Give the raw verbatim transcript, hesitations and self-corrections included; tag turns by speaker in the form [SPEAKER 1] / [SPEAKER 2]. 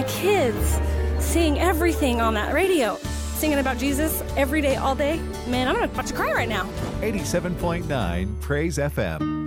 [SPEAKER 1] my kids seeing everything on that radio, singing about Jesus every day, all day, man, I'm about to cry right now.
[SPEAKER 2] eighty-seven point nine Praise F M.